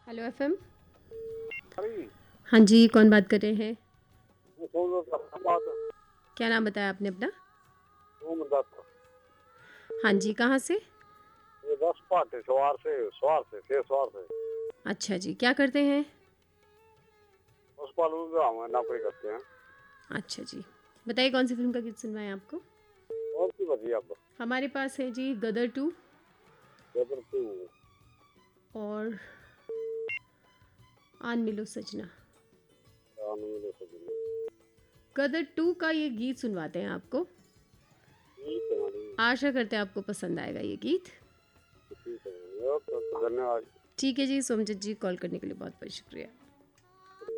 Hello FM. अरे हाँ जी, कौन बात कर रहे हैं? मैं सोच रहा था बात क्या नाम बताया आपने अपना? वो मुद्दा था। हाँ जी, कहाँ से? ये 10 पार्ट सवार से अच्छा जी, क्या करते हैं? उस पालू में हम नौकरी करते हैं। अच्छा जी, बताइए कौन सी फिल्म का गीत सुनवाएं आपको? और की बची आप हमारे पास है जी गदर 2 जबर टू और आन मिलो सजना। मिले सजनी गदर 2 का ये गीत सुनवाते हैं आपको। ठीक है मैडम। आशा करते हैं आपको पसंद आएगा ये गीत। ठीक है, ओके, धन्यवाद। ठीक है जी, सोमजत जी, कॉल करने के लिए बहुत बहुत शुक्रिया।